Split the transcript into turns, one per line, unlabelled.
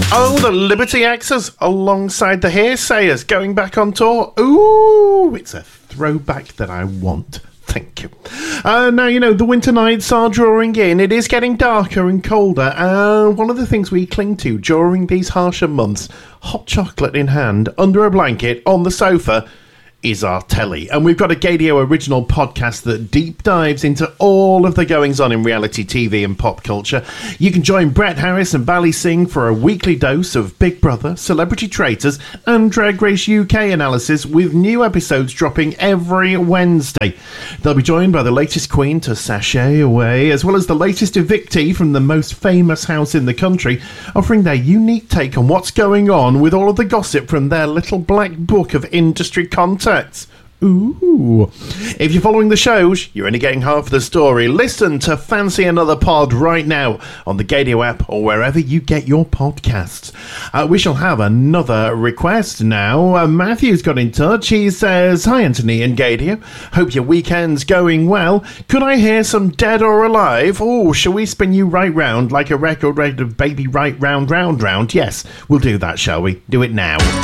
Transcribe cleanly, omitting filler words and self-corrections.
Oh, the Liberty Axers alongside the Hearsayers going back on tour. Ooh, it's a throwback that I want. Thank you. Now, you know, the winter nights are drawing in. It is getting darker and colder. And one of the things we cling to during these harsher months, hot chocolate in hand, under a blanket, on the sofa, is our telly. And we've got a Gaydio original podcast that deep dives into all of the goings-on in reality TV and pop culture. You can join Brett Harris and Bally Singh for a weekly dose of Big Brother, Celebrity Traitors and Drag Race UK analysis, with new episodes dropping every Wednesday. They'll be joined by the latest queen to sashay away, as well as the latest evictee from the most famous house in the country, offering their unique take on what's going on with all of the gossip from their little black book of industry contacts. Ooh. If you're following the shows, you're only getting half the story. Listen to Fancy Another Pod right now on the Gaydio app or wherever you get your podcasts. We shall have another request now. Matthew's got in touch. He says, "Hi Anthony and Gaydio. Hope your weekend's going well. Could I hear some Dead or Alive? Oh, shall we spin you right round like a record of Baby Right Round Round Round? Yes, we'll do that, shall we? Do it now."